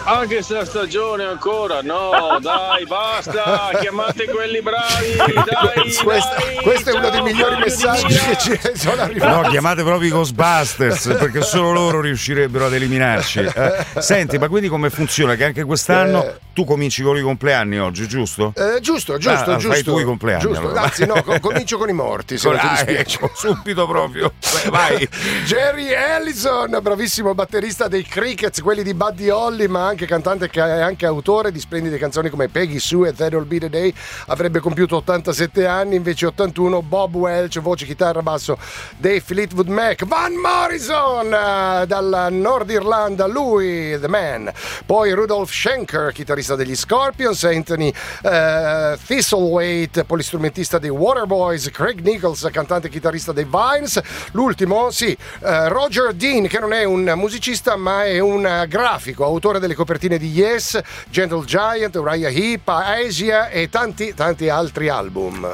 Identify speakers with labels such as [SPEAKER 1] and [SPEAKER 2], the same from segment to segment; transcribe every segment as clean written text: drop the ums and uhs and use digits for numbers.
[SPEAKER 1] Anche sta stagione ancora, no, dai, basta, chiamate quelli bravi, dai.
[SPEAKER 2] Questo è uno dei migliori messaggi che ci sono arrivati.
[SPEAKER 3] No, chiamate proprio i Ghostbusters, perché solo loro riuscirebbero ad eliminarci. Senti, ma quindi come funziona? Che anche quest'anno tu cominci con i compleanni oggi, giusto?
[SPEAKER 2] Giusto.
[SPEAKER 3] Fai tu i compleanni.
[SPEAKER 2] Giusto.
[SPEAKER 3] Allora.
[SPEAKER 2] Anzi, no, comincio con i morti, se non ti dispiace.
[SPEAKER 3] Ecco, subito proprio. Vai.
[SPEAKER 2] Jerry Ellison, bravissimo batterista dei Crickets, quelli di Buddy Holly, ma anche cantante che è anche autore di splendide canzoni come Peggy Sue e That'll Be the Day, avrebbe compiuto 87 anni, invece 81. Bob Welch, voce, chitarra, basso dei Fleetwood Mac. Van Morrison dal Nord Irlanda, lui, The Man. Poi Rudolf Schenker, chitarrista degli Scorpions. Anthony Thistlethwaite, polistrumentista dei Waterboys. Craig Nichols, cantante e chitarrista dei Vines. L'ultimo, Roger Dean, che non è un musicista ma è un grafico, autore delle copertine di Yes, Gentle Giant, Uriah Heep, Asia e tanti altri album.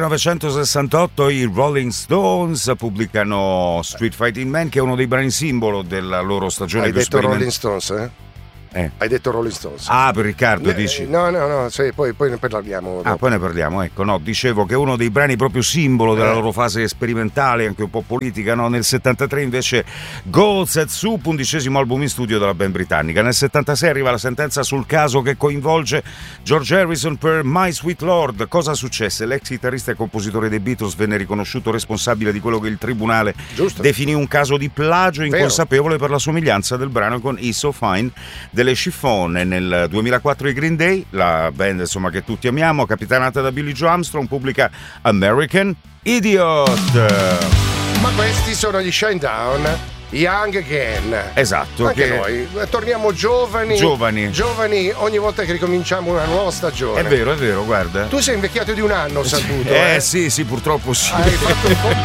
[SPEAKER 3] 1968 i Rolling Stones pubblicano Street Fighting Man, che è uno dei brani simbolo della loro stagione.
[SPEAKER 2] Hai detto Rolling Stones, Hai detto Rolling Stones.
[SPEAKER 3] Ah, per Riccardo dici?
[SPEAKER 2] No, sì, poi ne parliamo.
[SPEAKER 3] Ah, poi ne parliamo, ecco. No, dicevo che è uno dei brani proprio simbolo della loro fase sperimentale, anche un po' politica, no? Nel 73 invece Goals at Soup, 11° album in studio della band britannica. Nel 76 arriva la sentenza sul caso che coinvolge George Harrison per My Sweet Lord. Cosa successe? L'ex chitarrista e compositore dei Beatles venne riconosciuto responsabile di quello che il tribunale definì un caso di plagio inconsapevole per la somiglianza del brano con It's So Fine delle Chiffon. Nel 2004 i Green Day, la band insomma che tutti amiamo, capitanata da Billy Joe Armstrong, pubblica American Idiot.
[SPEAKER 2] Ma questi sono gli Shinedown, Young Again.
[SPEAKER 3] Esatto.
[SPEAKER 2] Anche noi torniamo giovani ogni volta che ricominciamo una nuova stagione.
[SPEAKER 3] È vero, guarda.
[SPEAKER 2] Tu sei invecchiato di un anno, ho saputo.
[SPEAKER 3] Sì, purtroppo sì.
[SPEAKER 2] Hai fatto un po'